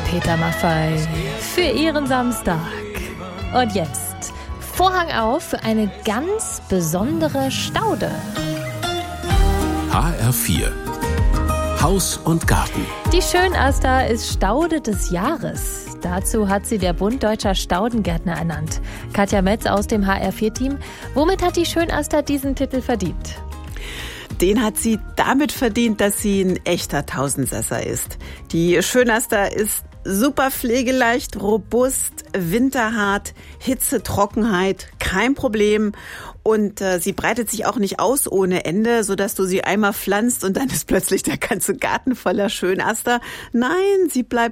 Peter Maffay für Ihren Samstag. Und jetzt Vorhang auf für eine ganz besondere Staude. HR4 Haus und Garten. Die Schönaster ist Staude des Jahres. Dazu hat sie der Bund Deutscher Staudengärtner ernannt. Katja Metz aus dem HR4-Team. Womit hat die Schönaster diesen Titel verdient? Den hat sie damit verdient, dass sie ein echter Tausendsasser ist. Die Schönaster ist super pflegeleicht, robust, winterhart, Hitze, Trockenheit, kein Problem. Und sie breitet sich auch nicht aus ohne Ende, sodass du sie einmal pflanzt und dann ist plötzlich der ganze Garten voller Schönaster. Nein, sie bleibt